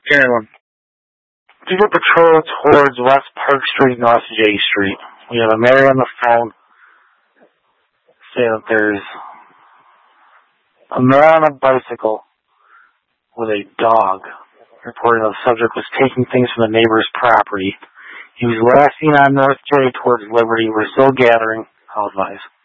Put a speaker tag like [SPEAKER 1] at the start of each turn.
[SPEAKER 1] Carolyn. People patrol towards West Park Street, North J Street. We have a Mary on the phone saying that there's a man on a bicycle with a dog, reporting that the subject was taking things from the neighbor's property. He was last seen on North J towards Liberty. We're still gathering. I'll advise.